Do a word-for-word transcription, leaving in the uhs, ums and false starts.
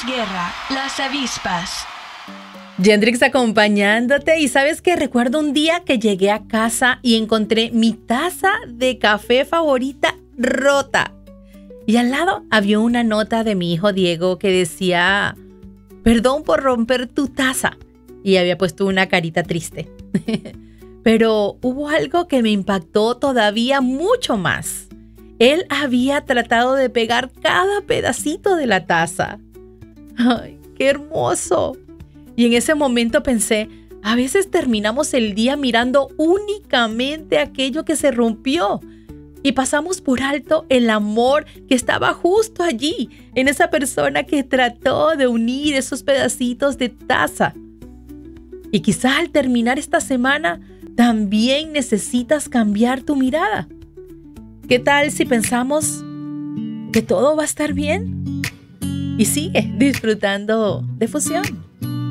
Guerra, las avispas. Gendrix acompañándote. Y sabes que recuerdo un día que llegué a casa y encontré mi taza de café favorita rota. Y al lado había una nota de mi hijo Diego que decía: perdón por romper tu taza. Y había puesto una carita triste. Pero hubo algo que me impactó todavía mucho más. Él había tratado de pegar cada pedacito de la taza. ¡Ay, qué hermoso! Y en ese momento pensé, a veces terminamos el día mirando únicamente aquello que se rompió y pasamos por alto el amor que estaba justo allí, en esa persona que trató de unir esos pedacitos de taza. Y quizá al terminar esta semana también necesitas cambiar tu mirada. ¿Qué tal si pensamos que todo va a estar bien? Y sigue disfrutando de Fusión.